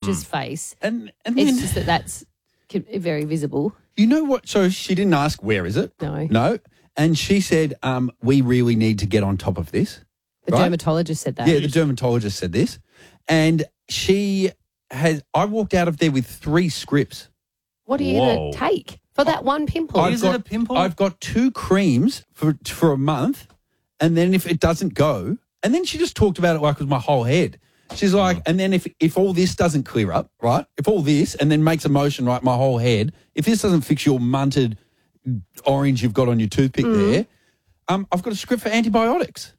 gorgeous face. And It's then, just that's very visible. you know what? So she didn't ask, where is it? No. No. And she said, we really need to get on top of this. The right? dermatologist said that. Yeah, the dermatologist said this. And I walked out of there with 3 scripts. What are you going to take for that one pimple? Is it a pimple? I've got 2 creams for a month, and then if it doesn't go, and then she just talked about it like it was my whole head. She's like, and then if all this doesn't clear up, right, if all this, and then makes a motion, right, my whole head, if this doesn't fix your munted orange you've got on your toothpick there, I've got a script for antibiotics.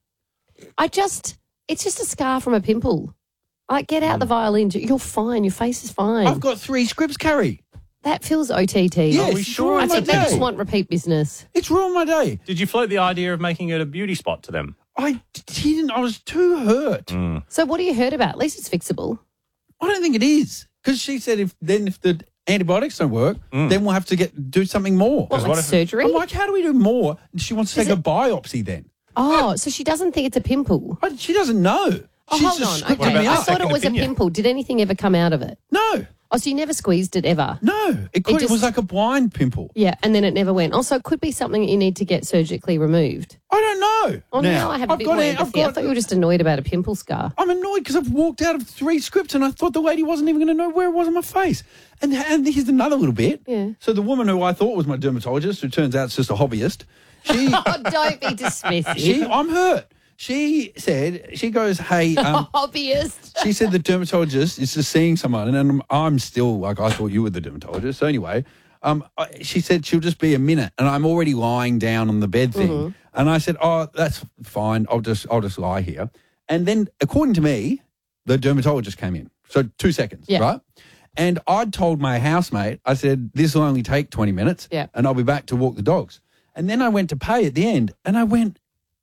It's just a scar from a pimple. Like, get out the violin. You're fine. Your face is fine. I've got 3 scripts, Carrie. That feels OTT. Yes, Are we sure? I it's think ruined they my just day. want repeat business. It's ruined my day. Did you float the idea of making it a beauty spot to them? I didn't. I was too hurt. So what have you heard about? At least it's fixable. I don't think it is, because she said if the antibiotics don't work, then we'll have to do something more. What, like what if- surgery? I'm like, how do we do more? And she wants to Is take a it- biopsy then. Oh, so she doesn't think it's a pimple. She doesn't know. Oh, She's hold just on. scripted Okay. me I up. thought it was Second a opinion. pimple. Did anything ever come out of it? No, Oh, so you never squeezed it ever? no. It just- was like a blind pimple. Yeah, and then it never went. Also, it could be something that you need to get surgically removed. I don't know. Oh, now I have a bit more empathy. I thought you were just annoyed about a pimple scar. I'm annoyed because I've walked out of 3 scripts and I thought the lady wasn't even going to know where it was on my face. And here's another little bit. Yeah. So the woman who I thought was my dermatologist, who turns out is just a hobbyist, she, Oh, don't be dismissive. I'm hurt. She said, she goes, hey, Hobbyist. she said the dermatologist is just seeing someone, and I'm still like, I thought you were the dermatologist. So anyway, she said she'll just be a minute, and I'm already lying down on the bed thing, and I said, oh, that's fine. I'll just lie here. And then, according to me, the dermatologist came in. So 2 seconds, Yeah. right? And I'd told my housemate, I said, this will only take 20 minutes, Yeah. and I'll be back to walk the dogs. And then I went to pay at the end, and I went,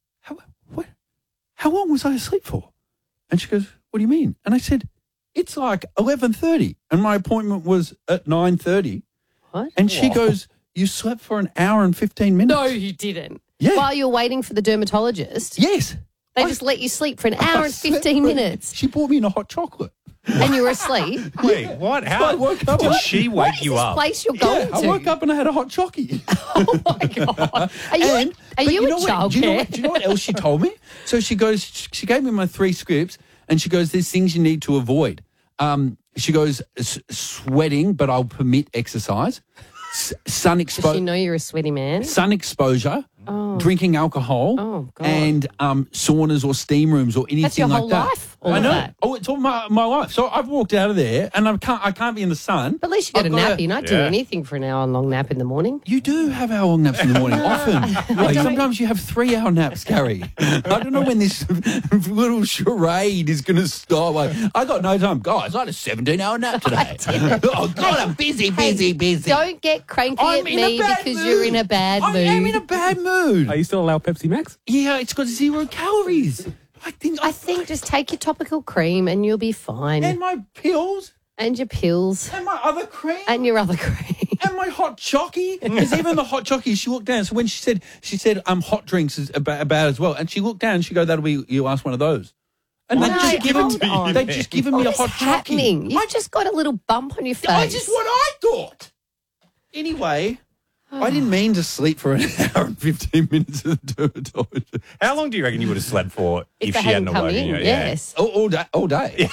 how long was I asleep for? And she goes, what do you mean? And I said, it's like 11:30 and my appointment was at 9:30. What? And she goes, you slept for an hour and 15 minutes? No, you didn't. Yeah. While you were waiting for the dermatologist, Yes. they just let you sleep for an hour and 15 minutes, She bought me in a hot chocolate. and you were asleep. Wait, what? I How woke up. did she What wake is you this up? place you're going I to? woke up and I had a hot chockey. Oh my god! Are you But in do you know childcare? what else she told me? So she goes, she gave me my 3 scripts and she goes, there's things you need to avoid. She goes, sweating, but I'll permit exercise. Sun Does she exposure. know you're a sweaty man? Sun exposure, drinking alcohol, Oh, God. and saunas or steam rooms or anything That's your like whole that. life. All I of know. that. Oh, it's all my life. So I've walked out of there, and I can't be in the sun. But at least you got a I've got nap. You're not doing Yeah. anything for an hour-long nap in the morning. You do have hour-long naps in the morning, often. Like sometimes you have 3-hour naps, Gary. I don't know when this little charade is going to stop. Like, I got no time. Guys, I had a 17-hour nap today. Oh, God, I'm busy. Don't get cranky I'm at in a me bad because mood. you're in a bad mood. I am in a bad mood. Are you still allowed Pepsi Max? Yeah, it's got 0 calories. I think just take your topical cream and you'll be fine. And my pills, And your pills and my other cream, and your other cream. and my hot chockey. Because even the hot chockey, she looked down. So when she said, hot drinks is about as well. And she looked down and she go, that'll be your last one of those. And No, they'd just given hold on. they'd just given me a What's hot happening? chockey. You've just got a little bump on your face. I just what I thought. Anyway, I didn't mean to sleep for an hour and 15 minutes at the dermatologist. How long do you reckon you would have slept for if if they she hadn't hadn't come woken in, you? yes. All day.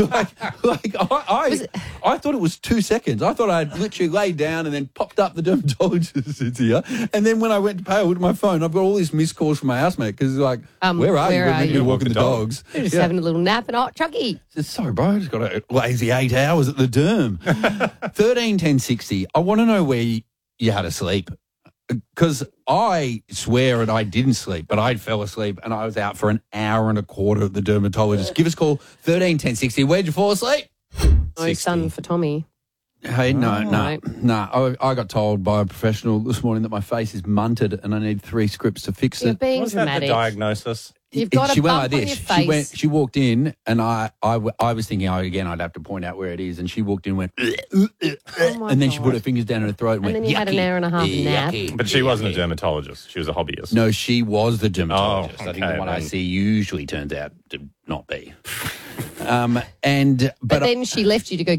I thought it was 2 seconds. I thought I'd literally laid down and then popped up the dermatologist here. And then when I went to pay, I looked at my phone. I've got all these missed calls from my housemate because it's like, where are you? where are you? You're walking the dogs. You're just Yeah. having a little nap and a hot chucky. I said, sorry, bro, I just got a lazy 8 hours at the derm. 13 10 60. I want to know where you had to sleep. Because I swear that I didn't sleep, but I fell asleep and I was out for an hour and a quarter at the dermatologist. Give us a call, 13 10 60. Where'd you fall asleep? No son for Tommy. Hey, no. Right. I got told by a professional this morning that my face is munted and I need 3 scripts to fix You're it. being Was that the dramatic. diagnosis? You've got She a went bump like on this. your face. She walked in and I was thinking, again, I'd have to point out where it is. And she walked in and went, Oh my and then she God. put her fingers down her throat and, And went, then you had an yucky, hour and a half nap. yucky, But she wasn't a yucky. dermatologist. She was a hobbyist. No, she was the dermatologist. Oh, I think the okay, one I then. see usually turns out to not be. But then she left you to go